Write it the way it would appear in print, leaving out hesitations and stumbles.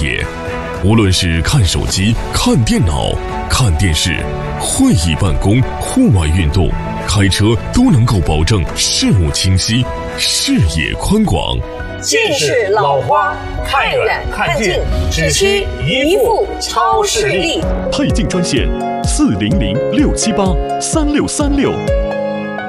铁。无论是看手机、看电脑、看电视、会议办公、户外运动、开车，都能够保证视物清晰、视野宽广。 近视老花，看远看近，只需一副超视力。 配镜专线：400-678-3636。